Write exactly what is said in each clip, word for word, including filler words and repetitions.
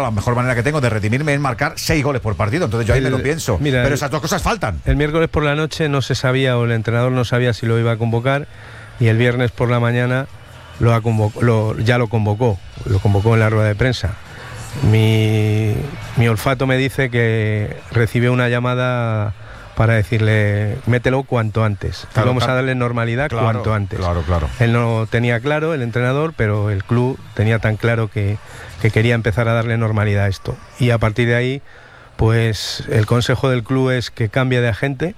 la mejor manera que tengo de redimirme es marcar seis goles por partido. Entonces yo ahí el, me lo pienso. Mira, pero el, esas dos cosas faltan. El miércoles por la noche no se sabía, o el entrenador no sabía si lo iba a convocar, y el viernes por la mañana lo ha convoco, lo, ya lo convocó, lo convocó en la rueda de prensa. Mi, mi olfato me dice que recibió una llamada para decirle, mételo cuanto antes. Claro, vamos claro, a darle normalidad claro, cuanto antes. Claro, claro. Él no tenía claro, el entrenador, pero el club tenía tan claro que, que quería empezar a darle normalidad a esto. Y a partir de ahí, pues el consejo del club es que cambie de agente,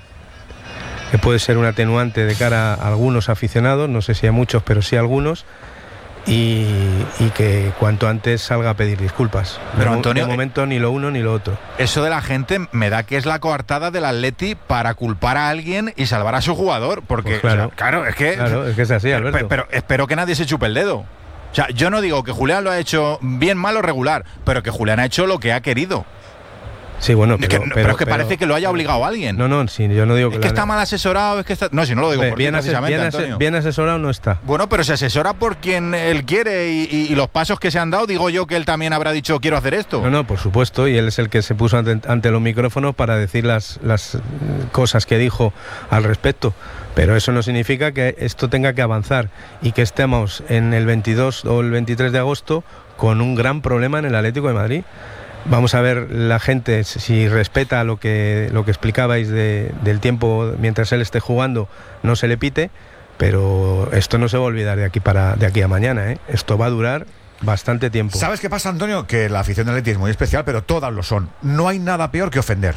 que puede ser un atenuante de cara a algunos aficionados, no sé si a muchos, pero sí a algunos. Y, y que cuanto antes salga a pedir disculpas. Pero de, Antonio, de momento ni lo uno ni lo otro. Eso de la gente me da que es la coartada del Atleti para culpar a alguien y salvar a su jugador, porque pues claro, o sea, claro, es que claro, es que es así, Alberto. Pero, pero espero que nadie se chupe el dedo. O sea, yo no digo que Julián lo ha hecho bien, mal o regular, pero que Julián ha hecho lo que ha querido. Sí, bueno, pero, es que, pero, pero es que pero, parece que lo haya obligado a alguien. No, no, sí, yo no digo que... Es que está mal asesorado, es que está... No, si no lo digo Ve, por bien, ti, precisamente, bien, Antonio. bien asesorado no está. Bueno, pero se asesora por quien él quiere y, y, y los pasos que se han dado, digo yo que él también habrá dicho quiero hacer esto. No, no, por supuesto, y él es el que se puso ante, ante los micrófonos para decir las, las cosas que dijo al respecto. Pero eso no significa que esto tenga que avanzar y que estemos en el veintidós o el veintitrés de agosto con un gran problema en el Atlético de Madrid. Vamos a ver la gente si respeta lo que, lo que explicabais de, del tiempo mientras él esté jugando, no se le pite, pero esto no se va a olvidar de aquí, para, de aquí a mañana, ¿eh? Esto va a durar bastante tiempo. ¿Sabes qué pasa, Antonio? Que la afición del Atleti es muy especial, pero todas lo son. No hay nada peor que ofender.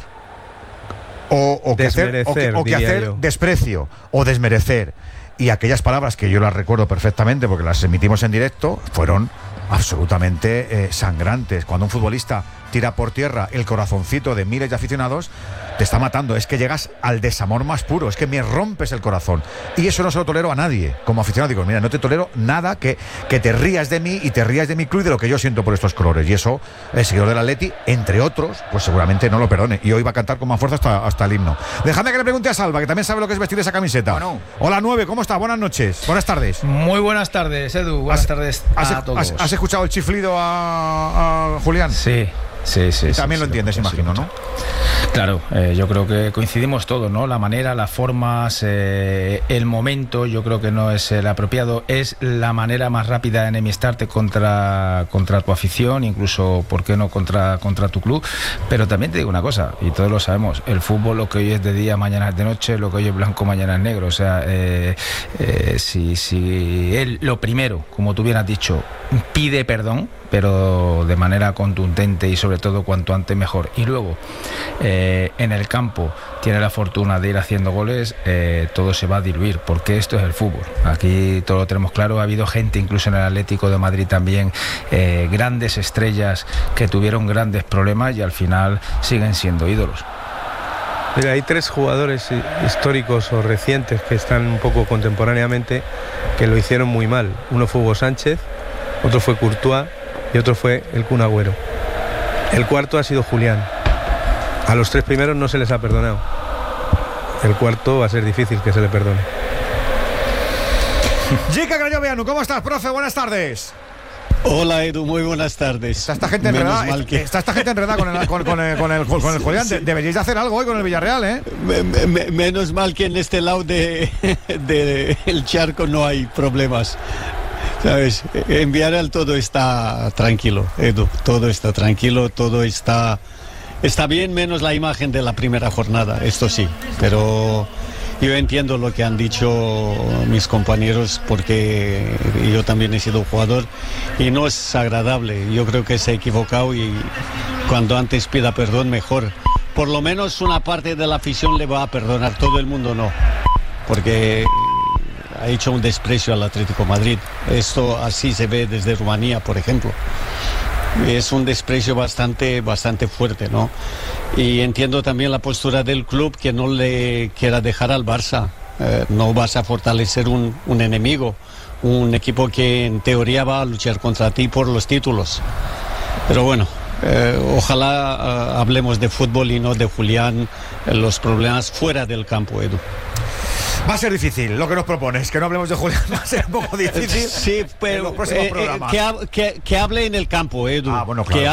O, o que hacer, o que, o que hacer desprecio o desmerecer. Y aquellas palabras que yo las recuerdo perfectamente porque las emitimos en directo fueron absolutamente eh, sangrantes. Cuando un futbolista tira por tierra el corazoncito de miles de aficionados, te está matando. Es que llegas al desamor más puro, es que me rompes el corazón. Y eso no se lo tolero a nadie. Como aficionado digo, mira, no te tolero nada que, que te rías de mí y te rías de mi club y de lo que yo siento por estos colores. Y eso, el seguidor del Atleti, entre otros, pues seguramente no lo perdone. Y hoy va a cantar con más fuerza hasta, hasta el himno. Dejadme que le pregunte a Salva, que también sabe lo que es vestir esa camiseta. Bueno. Hola, nueve, ¿cómo estás? Buenas noches, buenas tardes. Muy buenas tardes, Edu. Buenas ¿Has, tardes a has, todos. Has, ¿Has escuchado el chiflido a, a Julián? Sí. Sí, sí, y también sí, lo sí, entiendes, sí, imagino, sí, ¿no? Claro, eh, yo creo que coincidimos todos, ¿no? La manera, las formas, eh, el momento, yo creo que no es el apropiado, es la manera más rápida de enemistarte contra, contra tu afición, incluso, ¿por qué no?, contra, contra tu club. Pero también te digo una cosa, y todos lo sabemos, el fútbol lo que hoy es de día, mañana es de noche, lo que hoy es blanco, mañana es negro. O sea, eh, eh, si, si él, lo primero, como tú bien has dicho, pide perdón, pero de manera contundente y sobre todo cuanto antes mejor, y luego eh, en el campo tiene la fortuna de ir haciendo goles, eh, todo se va a diluir, porque esto es el fútbol, aquí todo lo tenemos claro. Ha habido gente incluso en el Atlético de Madrid también, eh, grandes estrellas que tuvieron grandes problemas y al final siguen siendo ídolos. Mira, hay tres jugadores históricos o recientes que están un poco contemporáneamente que lo hicieron muy mal. Uno fue Hugo Sánchez, otro fue Courtois y otro fue el Kun Agüero. El cuarto ha sido Julián. A los tres primeros no se les ha perdonado. El cuarto va a ser difícil que se le perdone. Jica Grañoveanu, ¿cómo estás, profe? Buenas tardes. Hola, Edu, muy buenas tardes. Está esta gente enredada, que... está esta gente enredada con el, con, con el, con el, con el sí, Julián. sí. Deberíais de hacer algo hoy con el Villarreal, ¿eh? Me, me, menos mal que en este lado de, de el charco no hay problemas. ¿Sabes? En Villarreal todo está tranquilo, Edu, todo está tranquilo, todo está, está bien, menos la imagen de la primera jornada, esto sí, pero yo entiendo lo que han dicho mis compañeros porque yo también he sido jugador y no es agradable. Yo creo que se ha equivocado y cuando antes pida perdón mejor. Por lo menos una parte de la afición le va a perdonar, todo el mundo no, porque ha hecho un desprecio al Atlético de Madrid. Esto así se ve desde Rumanía, por ejemplo. Es un desprecio bastante, bastante fuerte, ¿no? Y entiendo también la postura del club que no le quiera dejar al Barça. Eh, no vas a fortalecer un, un enemigo, un equipo que en teoría va a luchar contra ti por los títulos. Pero bueno, eh, ojalá eh, hablemos de fútbol y no de Julián, eh, los problemas fuera del campo, Edu. Va a ser difícil lo que nos propones, que no hablemos de Julián, va a ser un poco difícil. Sí, pero en los próximos eh, programas. Que, que, que hable en el campo, Edu. Ah, bueno, claro. Que